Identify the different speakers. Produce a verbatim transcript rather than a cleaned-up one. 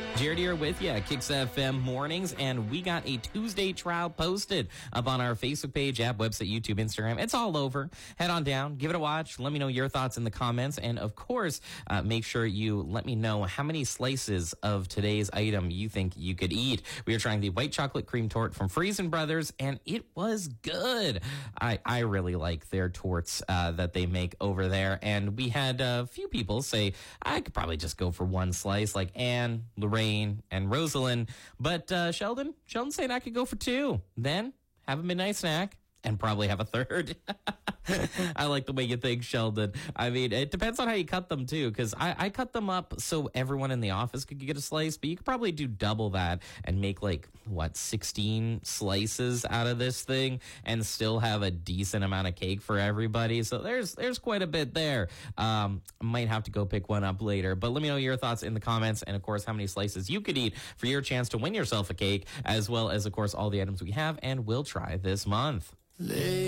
Speaker 1: Jared here with you, Kicks F M Mornings, and we got a Tuesday trial posted up on our Facebook page, app, website, YouTube, Instagram. It's all over. Head on down, give it a watch. Let me know your thoughts in the comments, and of course, uh, make sure you let me know how many slices of today's item you think you could eat. We are trying the white chocolate cream torte from Freson Brothers, and it was good. I, I really like their torts uh, that they make over there, and we had a few people say, I could probably just go for one slice, like Anne, Lorraine, and Rosalind, but uh, Sheldon, Sheldon saying I could go for two. Then have a midnight snack and probably have a third. I like the way you think, Sheldon. I mean, it depends on how you cut them, too, because I, I cut them up so everyone in the office could get a slice, but you could probably do double that and make, like, what, sixteen slices out of this thing and still have a decent amount of cake for everybody. So there's there's quite a bit there. Um, might have to go pick one up later, but let me know your thoughts in the comments and, of course, how many slices you could eat for your chance to win yourself a cake, as well as, of course, all the items we have and will try this month. Lay